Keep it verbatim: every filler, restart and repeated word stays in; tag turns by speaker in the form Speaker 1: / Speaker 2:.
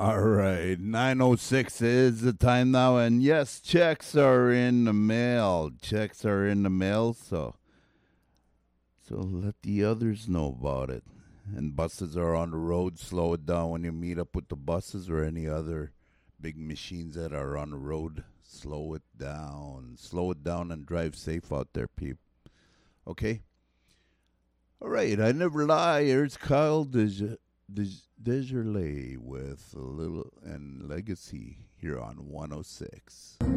Speaker 1: All right, nine oh six is the time now, and yes, checks are in the mail. Checks are in the mail, so so let the others know about it. And buses are on the road. Slow it down when you meet up with the buses or any other big machines that are on the road. Slow it down. Slow it down and drive safe out there, people. Okay? All right, I never lie. Here's Kyle Dej- Dej- Desjardins with a little and Legacy here on one oh six.